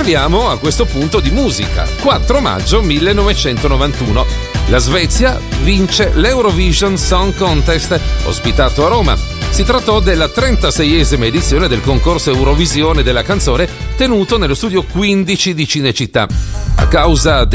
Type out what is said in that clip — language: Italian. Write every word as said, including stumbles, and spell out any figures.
parliamo a questo punto di musica. quattro maggio millenovecentonovantuno. La Svezia vince l'Eurovision Song Contest, ospitato a Roma. Si trattò della trentaseiesima edizione del concorso Eurovisione della canzone tenuto nello studio quindici di Cinecittà. A causa